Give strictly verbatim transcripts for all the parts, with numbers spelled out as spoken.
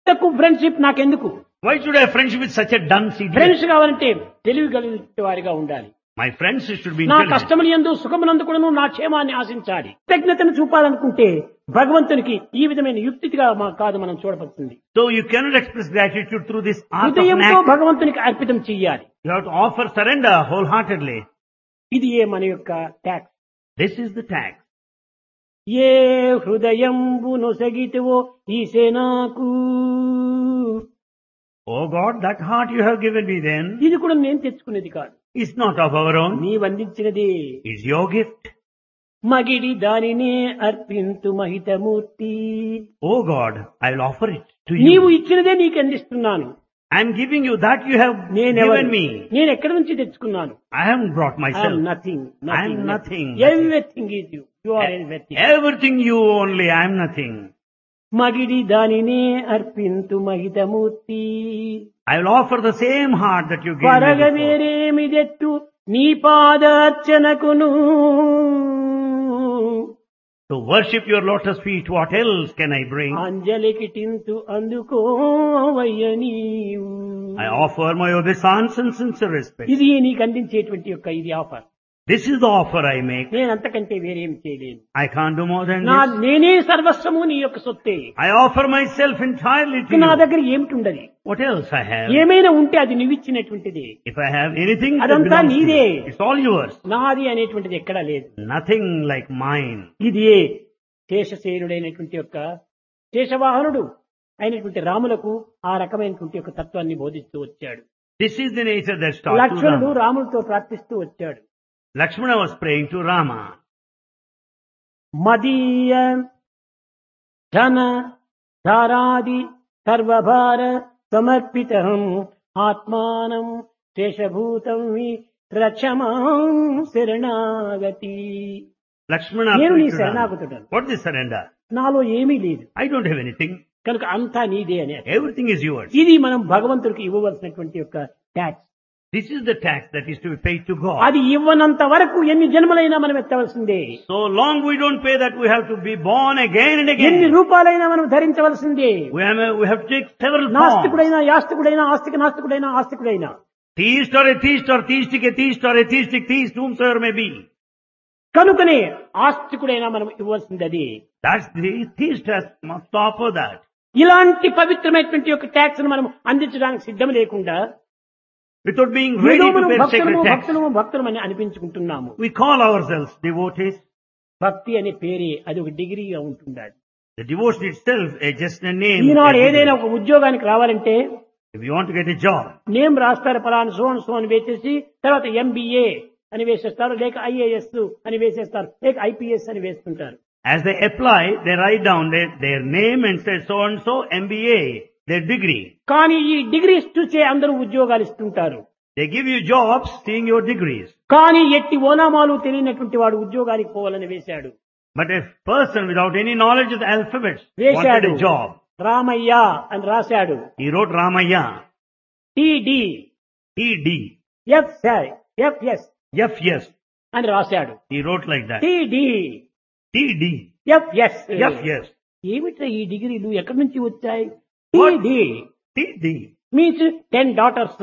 తక్కువ ఫ్రెండ్షిప్ నాకెందుకు? Why should I have friendship with such a dunce idiot? Friends కావాలంటే తెలివి కలిగిన వారిగా ఉండాలి. My friends should be నా intelligent. కష్టములందు సుఖమునందు కూడాను నా క్షేమాన్ని ఆశించాలి. కృతజ్ఞతను చూపాలనుకుంటే భగవంతునికి ఈ విధమైన యుక్తిగా మా కాదు మనం చూడబడుతుంది. So you cannot express gratitude through this art of హృదయంతో knack. భగవంతునికి అర్పితం చెయ్యాలి. You have to offer surrender wholeheartedly. ఇది ఏ మన యొక్క tax. This is the tax. A హృదయంబు నొసగితివో ఈసేనాకు. Oh God, that heart you have given me then ఇది కూడా నేను తెచ్చుకునేది కాదు. is not of our own. నీవు అందించినది. It's your gift. మగిడి దానినే అర్పింతు మహితమూర్తి. Oh God, I will offer it to నీవు you. ఇచ్చినదే నీకు అందిస్తున్నాను. I am giving you that you have నేనెవరు? given me. నేను ఎక్కడి నుంచి తెచ్చుకున్నాను? I haven't brought I am myself. nothing. I am nothing. Everything is you. You are everything. Everything you only, I am nothing. మగిడి దానినే అర్పింతు మహితమూర్తి. I will offer the same heart that you gave me పరగ before. వేరేమిదెట్టు నీ పాదార్చనకును. To worship your lotus feet, what else can I bring? అంజలికి టింతు అందుకోవయ్య నీవు. I offer my obeisance and sincere respect. ఇది నీకు అందించేటువంటి యొక్క ఇది offer. This is the offer I make. నేను అంతకంటే వేరేం చేయలేను. I can't do more than నా this. నేనే సర్వస్వము నీ యొక్క సొత్తే. I offer myself entirely to నా you. దగ్గర ఏమిటి ఉండదు. What else I have? ఏమైనా ఉంటే అది నువ్విచ్చినటువంటిది. If I have anything that అదంతా belongs to నీదే. you, it's all yours. నాది అనేటువంటిది ఎక్కడా లేదు. Nothing like mine. ఇది శేషశేనుడైనటువంటి యొక్క శేషవాహనుడు అయినటువంటి రాములకు ఆ రకమైనటువంటి యొక్క తత్వాన్ని బోధిస్తూ వచ్చాడు. This is the nature that's taught to లక్ష్మణుడు Rama. రాములతో ప్రార్థిస్తూ వచ్చాడు. Lakshmana was praying to Rama. మదీయ ధన ధారాది సర్వభార సమర్పితం ఆత్మానం శేషభూతం వి రక్షమాం శరణాగతి. Lakshmana నేను నీ prayed to Rama. శరణాగతుడను. What is surrender? నాలో ఏమీ లేదు I don't have anything. కనుక అంతా నీదే అని. Everything is yours. ఇది మనం భగవంతుడికి ఇవ్వవలసినటువంటి యొక్క tax. This is the tax that is to be paid to God. అది ఇవ్వనంత వరకు ఎన్ని జన్మలైనా మనం ఎత్తవలసిందే. So long we don't pay that, we have to be born again and ఎన్ని again. రూపాలైనా మనం ధరించవలసిందే. We have, we have to take several forms. నాస్తికుడైనా యాస్తికుడైనా ఆస్తిక నాస్తికుడైనా ఆస్తికుడైనా Theist or atheist or theistic atheist or atheistic theist, whomsoever may be. కనుకనే ఆస్తికుడైనా మనం ఇవ్వాల్సింది అది. That's the theist has must offer that. ఇలాంటి పవిత్రమైనటువంటి యొక్క tax మనం అందించడానికి సిద్ధం లేకుండా Without being ఏదో ready to మనం pay భక్తులము sacred tax. భక్తులము భక్తులం అని అనిపించుకుంటున్నాము. We call ourselves devotees. భక్తి అనే పేరే అది ఒక డిగ్రీగా ఉంటుంది. The devotion itself is just a name. Eenadu a degree. ఏదైనా ఒక ఉద్యోగానికి రావాలంటే If you want to get a job, name రాస్తారు పలానా సో అండ్ సో అని వేసేసి తర్వాత ఎంబీఏ అని వేసేస్తారు, లేక ఐఏఎస్ అని వేసేస్తారు, లేక ఐపీఎస్ అని వేస్తుంటారు. as they apply, they write down their, their name and say so and so M B A, their degree. కానీ ఈ డిగ్రీస్ చూసే అందరూ ఉద్యోగాలు ఇస్తుంటారు. They give you jobs seeing your degrees. కానీ ఎట్టి ఓనామాలు తెలియనటువంటి వాడు ఉద్యోగానికి పోవాలని వేశాడు. But a person without any knowledge of the alphabets వేశాడు. wanted a job. రామయ్య అని రాశాడు. He wrote Ramaya. టిడి T D. F FS F yes. అని రాశాడు. He wrote like that. టిడి T D. FS F yes. ఏమిట్రా ఈ డిగ్రీలు ఎక్కడి నుంచి వచ్చాయి? What? టిడి T D. Means ten daughters.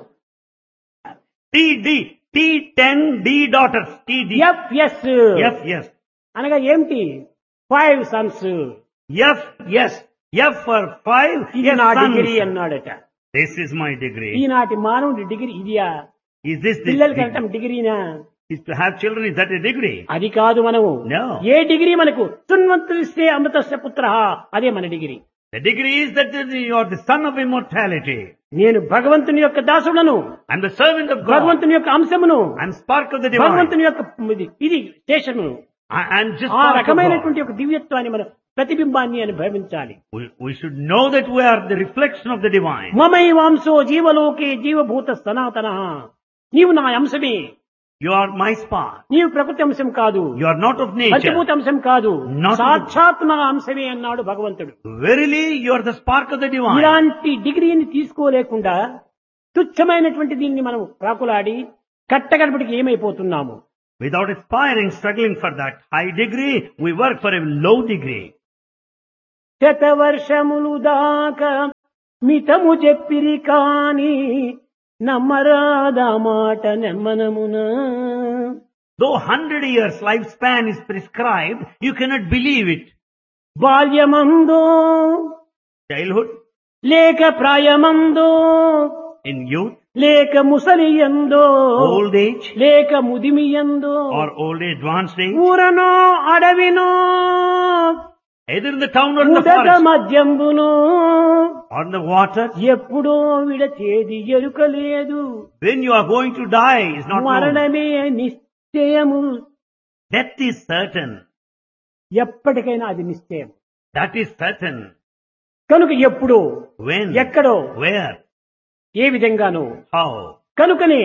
T D. T ten D daughters. T D. FS F yes. అనగా ఏమిటి? Five Sons. F yes. F for five. ఇది F నా sons. డిగ్రీ అన్నాడట. This is my degree. ఈనాటి మానవుడి degree ఇదియా? Is this the పిల్లలకి degree? అంటాం డిగ్రీనా? Is to have children, is that a degree? అది కాదు. మనము No. ఏ డిగ్రీ మనకు సున్వంతులిస్తే అమృతస్య పుత్ర, అదే మన degree. The degree is that you are the son of immortality. నేను భగవంతుని యొక్క దాసుడను, I'm the servant of God. భగవంతుని యొక్క అంశమును, I'm spark of the divine. భగవంతుని యొక్క ఇది- ఇది శేషము. I- I'm just ఆ spark of God. రకమైనటువంటి ఒక దివ్యత్వాన్ని మనం ప్రతిబింబాన్ని అనుభవించాలి. We, we should know that we are the reflection of the divine. మమై వాంశో జీవలోకే జీవభూత సనాతన. నీవు నా అంశమే. You are my spark. నీవు ప్రకృతి అంశం కాదు, You are not of nature. పంచభూత అంశం కాదు, Not- సాక్షాత్ నా అంశమే అన్నాడు భగవంతుడు. Verily, you are the spark of the divine. ఇలాంటి డిగ్రీని తీసుకోలేకుండా తుచ్చమైనటువంటి దీన్ని మనం ప్రాకులాడి కట్టగడపటికి ఏమైపోతున్నాము? Without aspiring, struggling for that high degree, we work for a low degree. శతవర్షములు దాకా మితము చెప్పిరి కాని నమ్మరాదా మాట నెమ్మనమునా. Though hundred years lifespan is prescribed, you cannot believe it. బాల్యమందో Childhood, లేక ప్రాయమందో in youth, లేక ముసలియందో old age, లేక ముదిమియందో or old age, advanced age, ఊరనో అడవినో either in the town or in the ఉదక forest, మధ్యంబునో or in the water, ఎప్పుడో విడచేది ఎరుకలేదు. when you are going to die is not known. మరణమే నిశ్చయము. Death is certain. ఎప్పటికైనా అది నిశ్చయం. That is certain. కనుక ఎప్పుడో When, ఎక్కడో where, A విధంగానో how. కనుకనే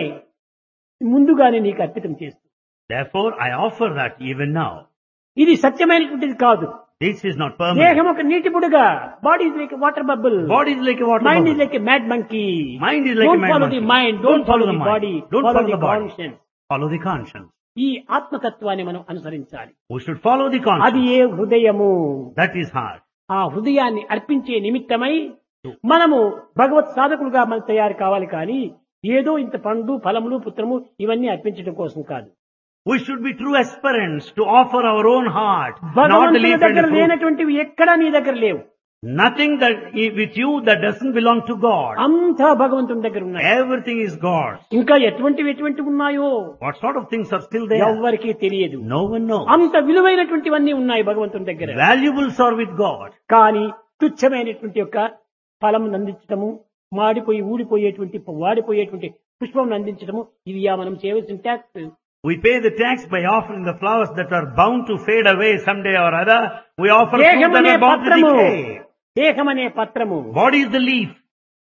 ముందుగానే నీకు అర్పితం చేస్తుంది. Therefore, I offer that even now. ఇది సత్యమైనటువంటిది కాదు. This is not permanent. దేహం ఒక నీటి బుడగా, body is like water bubble, Body is like a water mind bubble. Is like a mad monkey. Mind is like a don't mad follow the monkey. Mind, don't follow the body, Don't follow follow the the body. Conscience. Follow the conscience. ఈ ఆత్మతత్వాన్ని మనం అనుసరించాలి. We should follow the అది conscience. ఏ హృదయము. That is heart. ఆ హృదయాన్ని అర్పించే నిమిత్తమై మనము భగవత్ సాధకులుగా మనం తయారు కావాలి. కానీ ఏదో ఇంత పండు ఫలములు పుత్రము ఇవన్నీ అర్పించడం కోసం కాదు. We should be true aspirants to offer our own heart, not the భగవంతుని leaf and దగ్గర the fruit. లేనటువంటివి ఎక్కడా నీ దగ్గర లేవు. Nothing that i- with you that doesn't belong to God. అంతా భగవంతుని దగ్గర ఉన్నాయి. Everything is God's. ఇంకా ఎటువంటివి ఎటువంటి ఉన్నాయో What sort of things are still there? ఎవ్వరికీ తెలియదు. No one knows. అంత విలువైనటువంటివన్నీ ఉన్నాయి భగవంతుని దగ్గర. Valuables are with God. కానీ తుచ్చమైనటువంటి యొక్క ఫలం అందించటము, మాడిపోయి ఊడిపోయేటువంటి వాడిపోయేటువంటి పుష్పం అందించటము, ఇవి ఆ మనం చేయవలసిన tax. We pay the tax by offering the flowers that are bound to fade away someday or other. We offer fruit that దేహమనే are bound to పత్రము, decay. దేహమనే పత్రము, Body is the leaf.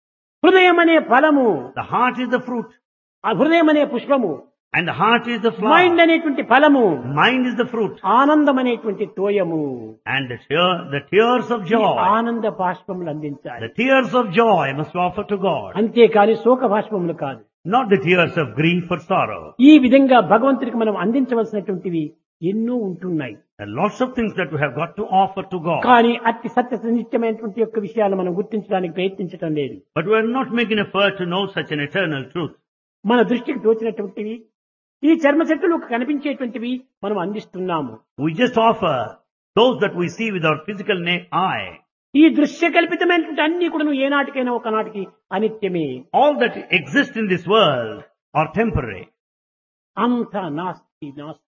హృదయం అనే ఫలము, The heart is the fruit. ఆ హృదయం అనే పుష్పము, And the heart is the mind flower. అనేటువంటి ఫలము, Mind is the fruit. ఆనందం అనేటువంటి తోయము. And the, tear, the tears of ఈ joy. ఆనంద బాష్పములు అందించాలి. The tears of joy must offer to God. అంతేకాని శోక బాష్పములు కాదు. Not the tears of grief or sorrow. ఈ విధంగా భగవంతుడికి మనం అందించవలసినటువంటివి ఎన్నో ఉంటున్నాయి. There are lots of things that we have got to offer to God. కానీ అతి సత్య నిత్యమైనటువంటి యొక్క విషయాలు మనం గుర్తించడానికి ప్రయత్నించడం లేదు. But we are not making effort to know such an eternal truth. మన దృష్టికి తోచినటువంటివి, ఈ చర్మ చెట్టులకు కనిపించేటువంటివి మనం అందిస్తున్నాము. We just offer those that we see with our physical na- eye. ఈ దృశ్య కల్పితమైనటువంటి అన్ని కూడా ఏనాటికైనా ఒకనాటికి అనిత్యమే. All that exist in this world are temporary. అంత నాస్తి నాస్తి,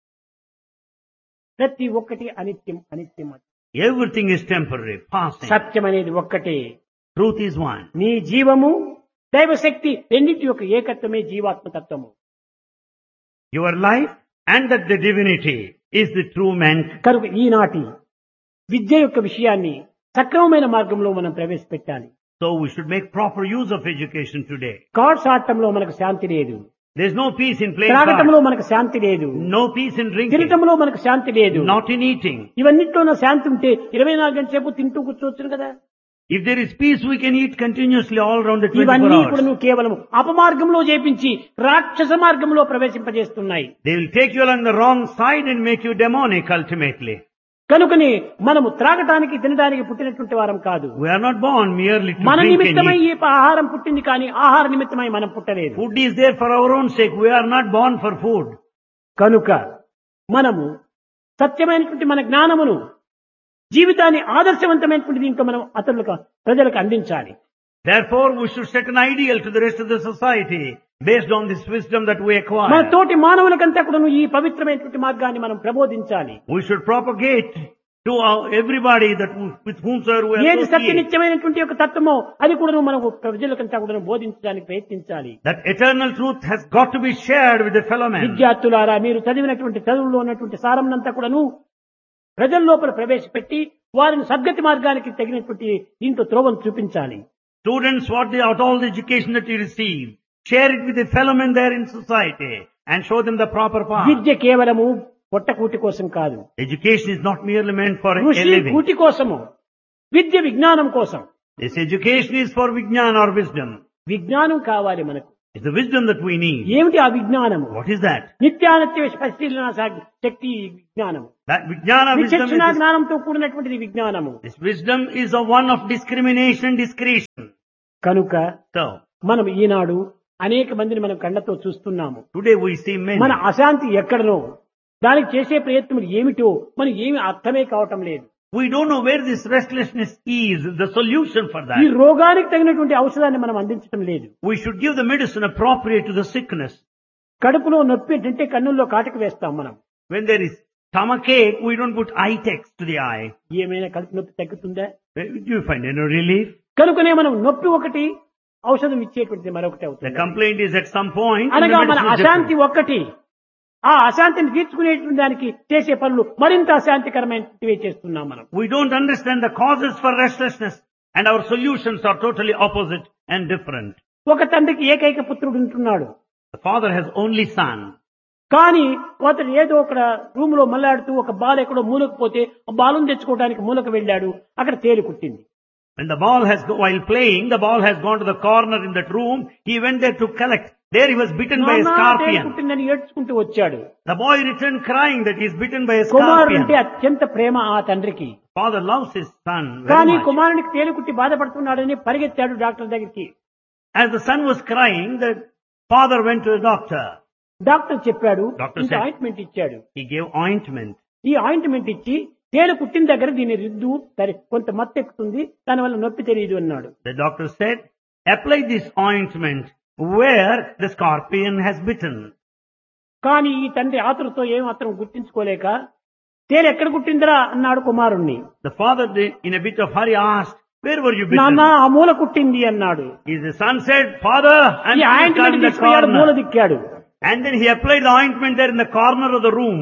ప్రతి ఒక్కటి అనిత్యం అనిత్యం. Everything is temporary, passing. సత్యం అనేది ఒక్కటే. Truth is one. నీ జీవము దైవశక్తి రెండింటి యొక్క ఏకత్వమే జీవాత్మతత్వము. Your life and that the divinity is the true man. కనుక ఈనాటి విద్య యొక్క విషయాన్ని సక్రమమైన మార్గంలో మనం ప్రవేశపెట్టాలి. So we should make proper use of education today. Cards ఆడటంలో మనకు శాంతి లేదు, There is no peace in playing త్రాగటంలో cards. మనకు శాంతి లేదు, No peace in drinking. తినటంలో మనకు శాంతి లేదు. Not in eating. ఇవన్నిట్లో శాంతి ఉంటే ఇరవై నాలుగు గంటల సేపు తింటూ కూర్చోవచ్చు కదా. If there is peace, we can eat continuously all around the twenty-four ఇవన్నీ కూడా hours. నువ్వు కేవలం అపమార్గంలో చేపించి రాక్షస మార్గంలో ప్రవేశింపజేస్తున్నాయి. They will take you along the wrong side and make you demonic ultimately. కనుకనే మనము త్రాగటానికి తినడానికి పుట్టినటువంటి వారం కాదు. We are not born merely to మన drink and నిమిత్తమై eat. ఈ ఆహారం పుట్టింది కానీ ఆహార నిమిత్తమై మనం పుట్టలేదు. Food is there for our own sake. We are not born for food. కనుక మనము సత్యమైనటువంటి మన జ్ఞానమును, జీవితాన్ని ఆదర్శవంతమైనటువంటి దీంట్లో మనం అతరులకు ప్రజలకు అందించాలి. Therefore, we should set an ideal to the rest of the society based on this wisdom that we మన acquire. తోటి మానవులకంతా కూడా ఈ పవిత్రమైనటువంటి మార్గాన్ని మనం ప్రబోధించాలి. We should propagate to our, everybody that with whomsoever we ఏది సత్య associate. నిత్యమైనటువంటి యొక్క తత్వమో అది కూడా మనం ప్రజలకంతా కూడా బోధించడానికి ప్రయత్నించాలి. That eternal truth has got to be shared with the fellow man. విద్యార్థులారా, మీరు చదివినటువంటి చదువులో ఉన్నటువంటి సారమునంతా కూడాను ప్రజల లోపల ప్రవేశపెట్టి వారిని సద్గతి మార్గానికి తగినటువంటి దీంట్లో త్రోవను చూపించాలి. Students, what they out all the education that you receive, share it with the fellow men there in society and show them the proper path. విద్య కేవలము పొట్టకూటి కోసం కాదు. Education is not merely meant for a కృషి living. కూటి కోసము, విద్య విజ్ఞానం కోసం. This education is for Vijnana or wisdom. విజ్ఞానం కావాలి మనకు. It's the wisdom that we need. ఏమిటి ఆ విజ్ఞానము? What is that? నిత్యానిత్య పరిశీలన శక్తి విజ్ఞానము. That Vijnana wisdom విచక్షణ is, జ్ఞానంతో కూడినటువంటిది విజ్ఞానము. this wisdom is a one of discrimination, discretion. కనుక So, మనం ఈనాడు అనేక మందిని మనం కళ్ళతో చూస్తున్నాము. today we see many. మన అశాంతి ఎక్కడనో, దానికి చేసే ప్రయత్నం ఏమిటో మనం ఏమి అర్థమే కావటం లేదు. We don't know where this restlessness is, the solution for ఈ that. రోగానికి తగినటువంటి ఔషధాన్ని మనం అందించడం లేదు. We should give the medicine appropriate to the sickness. కడుపులో నొప్పి అంటే కన్నుల్లో కాటుకు వేస్తాం మనం. When there is stomachache, we don't put eye text to the eye. ఏమైనా కడుపు నొప్పి తగ్గుతుందా? Do you find any relief? కనుకనే మనం నొప్పి ఒకటి, ఔషధం ఇచ్చేటువంటిది మరొకటి The అవుతుంది. complaint is at some point. and the అనగా మన medicine is అశాంతి different. ఒక్కటి, ఆ అశాంతిని తీర్చుకునేటువంటి దానికి చేసే పనులు మరింత అశాంతికరమైనవి చేస్తున్నాం మనం. We don't understand the causes for restlessness, and our solutions are totally opposite and different. ఒక తండ్రికి ఏకైక పుత్రుడు ఉంటున్నాడు. The father has only son. కానీ అతను ఏదో ఒక రూమ్ లో మల్లాడుతూ ఒక బాల్ ఎక్కడో మూలకు పోతే ఆ బాలును తెచ్చుకోవడానికి మూలకు వెళ్ళాడు. అక్కడ తేలు కుట్టింది. When the ball has, go- while playing, the ball has gone to the corner in that room. He went there to collect. There he was bitten by a నాన్నా, తేలు scorpion. కుట్టిందని ఏడ్చుకుంటూ వచ్చాడు. The boy returned crying that he is bitten by a కుమారుడు అంటే scorpion. అత్యంత ప్రేమ ఆ తండ్రికి. Father loves his son కానీ very much. కుమారునికి తేలు కుట్టి బాధపడుతున్నాడని పరిగెత్తాడు డాక్టర్ దగ్గరికి. As the son was crying, the father went to the doctor. Doctor చెప్పాడు, Doctor ఇంత said- ఆయింట్మెంట్ ఇచ్చాడు. He gave ointment. ఈ ఆయింట్మెంట్ ఇచ్చి తేలు కుట్టిన దగ్గర దీన్ని రిద్దు, సరే కొంత మత్తు ఎక్కుతుంది, దానివల్ల నొప్పి తెలియదు అన్నాడు. The doctor said, apply this ointment where the scorpion has bitten. కానీ ఈ తండ్రి ఆతురతో ఏం మాత్రం గుర్తించుకోలేక తేలు ఎక్కడ కుట్టిందిరా అన్నాడు కుమారుణ్ణి. The father, did- in a bit of hurry, asked, where were you నాన్న bitten? ఆ మూల కుట్టింది అన్నాడు. His son said, father, and ఈ he ఆయింట్మెంట్ in the తీసుకుపోయాడు, మూల corner. దిక్కాడు. And then he applied the ointment there in the corner of the room.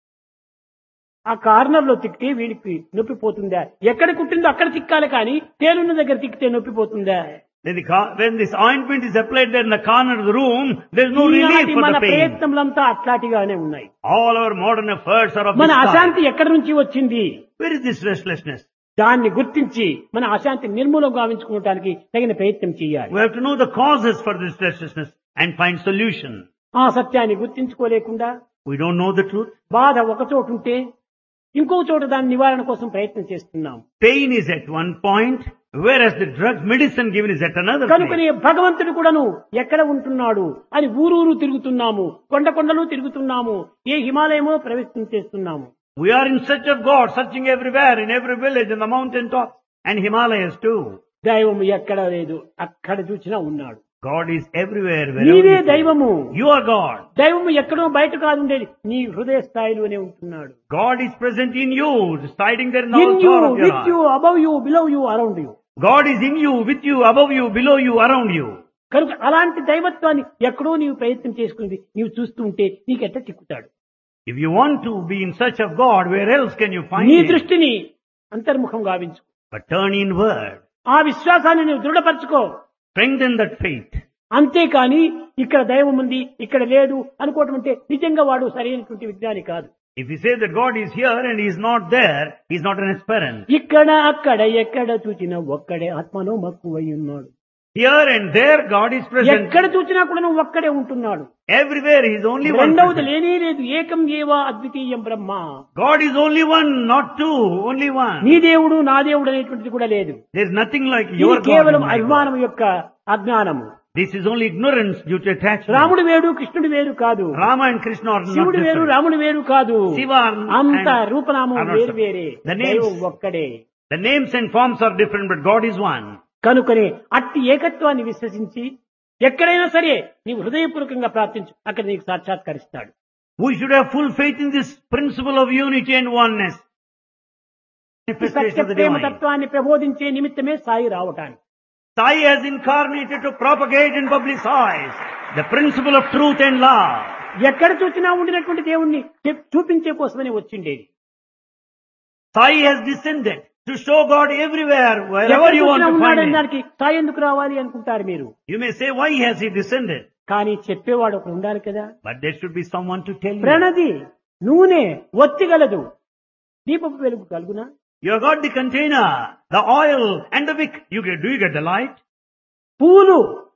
ఆ corner లో తిక్కితే వీడికి నొప్పి పోతుందా? ఎక్కడ కుట్టిందో అక్కడ తిక్కాలి, కానీ తేలున్న దగ్గర తిక్కితే నొప్పి పోతుందా? Then the, co- when this ointment is applied there in the corner of the room, there is no relief ఈనాటి for మన the pain. ప్రయత్నములంతా అట్లాంటిగానే ఉన్నాయి. All our modern efforts are of మన this kind. అశాంతి ఎక్కడి నుంచి వచ్చింది? Where is this restlessness? దాన్ని గుర్తించి మన అశాంతి నిర్మూలం గావించుకోవడానికి తగిన ప్రయత్నం చేయాలి. We have to know the causes for this restlessness and find solution. ఆ సత్యాన్ని గుర్తించుకోలేకుండా We don't know the truth. బాధ ఒక చోటు ఉంటే ఇంకో చోట దాని నివారణ కోసం ప్రయత్నం చేస్తున్నాం. Pain is at one point, whereas the drug medicine given is at another కనుకనే place. భగవంతుడు కూడాను ఎక్కడ ఉంటున్నాడు అని ఊరూరు తిరుగుతున్నాము, కొండ కొండలు తిరుగుతున్నాము, ఏ హిమాలయమో ప్రవేశం చేస్తున్నాము. We are in search of God, searching everywhere, in every village, in the mountain top, and Himalayas too. దైవము ఎక్కడ లేదు, అక్కడ చూసినా ఉన్నాడు. God is everywhere, wherever నీవే you see. దైవము. You are God. దైవము ఎక్కడో బయట కాదు ఉండేది, నీ హృదయ స్థాయిలోనే ఉంటున్నాడు. God is present in you, residing there in the in whole you, core of your with you, heart. Above you, below you, around you. God is in you, with you, above you, below you, around you. కనుక అలాంటి దైవత్వాన్ని ఎక్కడో నీవు ప్రయత్నం చేసుకుని నీవు చూస్తూ ఉంటే నీకెట్ట చిక్కుతాడు. If you want to be in search of God, where else can you find నీ Him? దృష్టిని అంతర్ముఖం గావించు. But turn inward. ఆ విశ్వాసాన్ని నువ్వు దృఢపరచుకో. Strengthen that faith. అంతేకాని ఇక్కడ దైవం ఉంది, ఇక్కడ లేదు అనుకోవటం అంటే నిజంగా వాడు సరైనటువంటి విజ్ఞాని కాదు. If you say that God is here and He is not there, He is not an aspirant. ఇక్కడ అక్కడ ఎక్కడ చూచినా ఒక్కడే ఆత్మలో మక్కువై ఉన్నాడు. Here and there, God is present. ఎక్కడ చూచినా కూడా నువ్వు ఒక్కడే ఉంటున్నాడు. Everywhere, He is only one. రెండవది present. లేనే లేదు, ఏకం ఏవా అద్వితీయం బ్రహ్మ. God is only one, not two, only one. నీ దేవుడు నా దేవుడు అనేటువంటిది కూడా లేదు. There is nothing like ఇది your God. కేవలం and my God. అభిమానం యొక్క అజ్ఞానము. This is only ignorance due to attachment. రాముడు వేరు కృష్ణుడు వేరు కాదు, Rama and Krishna are not శివుడు వేరు different. రాముడు వేరు కాదు, Shiva అంత and రూపనామం are not వేరు separate. వేరే, The names- దైవం ఒక్కడే. The names and forms are different, but God is one. కనుకనే అట్టి ఏకత్వాన్ని విశ్వసించి ఎక్కడైనా సరే నీవు హృదయపూర్వకంగా ప్రార్థించు, అక్కడ నీకు సాక్షాత్కరిస్తాడు. We should have full faith in this principle of unity and oneness. Manifestation Satya of the Prema divine. తత్వాన్ని ప్రబోధించే నిమిత్తమే సాయి రావటానికి. Sai has incarnated to propagate and publicize the principle of truth and love. ఎక్కడ చూసినా ఉండినటువంటి దేవుణ్ణి చెప్- చూపించే కోసమని వచ్చిండేది. Sai has descended to show God everywhere, ఎక్కడ wherever you want చూసినా to find ఉన్నాడని Him. దానికి సాయి ఎందుకు రావాలి అనుకుంటారు మీరు. You may say, why has He descended? కానీ చెప్పేవాడు ఒకడు ఉండాలి కదా. But there should be someone to tell you. ప్రణది నూనె ఒత్తిగలదు, దీపపు వెలుగు కలుగునా? You have got the container, the oil and the wick. You get, do you get the light? పూలు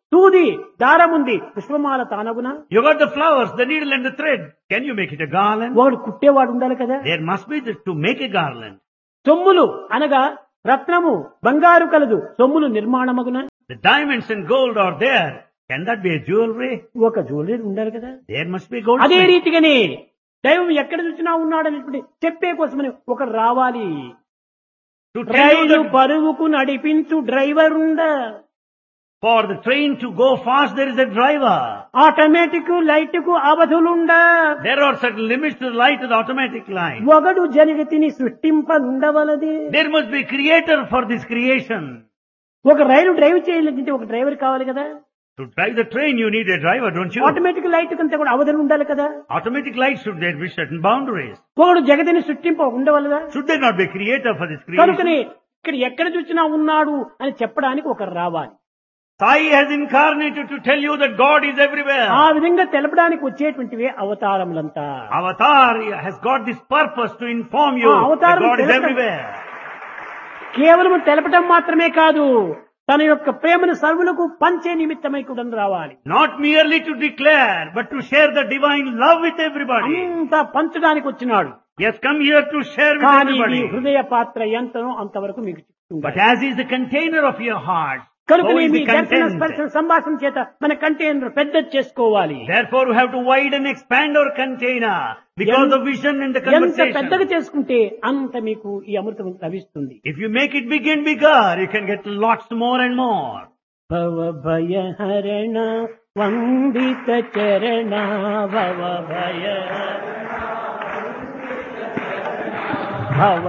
సూది దారం ఉంది, పుష్పమాల తానగునా. You got the flowers, the needle and the thread. Can you make it a garland? వాడు కుట్టేవాడు ఉండాలి కదా. There must be the, to make a garland. సొమ్ములు అనగా రత్నము బంగారు కలదు, సొమ్ములు నిర్మాణమగునా. The diamonds and gold are there. Can that be a jewelry? ఒక jewellery ఉండాలి కదా. There must be gold. అదే రీతిగానే దైవం ఎక్కడ చూసినా ఉన్నాడనేటువంటి చెప్పే కోసమని ఒకడు రావాలి. To tell you rail that పరుగుకు నడిపించు డ్రైవర్ ఉండ, for the train to go fast, there is a driver. Automatic light కు అవధులుండ, There are certain limits to the light of the automatic light. ఒకడు జగతిని సృష్టింపనుండవలది. There must be a creator for this creation. ఒక రైలు drive చేయాలంటే ఒక driver కావాలి కదా. To drive the train, you need a driver, don't you? Automatic light కంటే కూడా అవధులు ఉండాలి కదా. Automatic lights should there be certain boundaries. ఒకడు జగతిని సృష్టింప ఉండవలదా. Should there not be a creator for this creation? కనుకనే ఇక్కడ ఎక్కడ చూసినా ఉన్నాడు అని చెప్పడానికి ఒకరు రావాలి. Sai has incarnated to tell you that God is everywhere. ఆ విధంగా తెలపడానికి వచ్చేటువంటివే అవతారములంతా. Avatar has got this purpose to inform you Ah, that Avatar God is telapam- everywhere. కేవలం తెలపటం మాత్రమే కాదు, తన యొక్క ప్రేమను సర్వులకు పంచే నిమిత్తమై కూడా రావాలి. Not merely to declare, but to share the divine love with everybody. అంతా పంచడానికి వచ్చినాడు. He has come here to share with కానీ ఈ everybody. హృదయ పాత్ర ఎంతనో అంతవరకు మీకు చెప్తుంది. But as is the container of your heart, కనుక so is మీ the దర్శన content. స్పర్శన సంభాషణ చేత మన కంటైనర్ పెద్ద చేసుకోవాలి. Therefore, we have to widen, expand our container because of vision and the ఎంత పెద్దగా conversation. చేసుకుంటే అంత మీకు ఈ అమృతం లభిస్తుంది. If you make it big and bigger, you can get lots more and more. భవ భయ హరణ వందిత చరణ భవ భయ భవ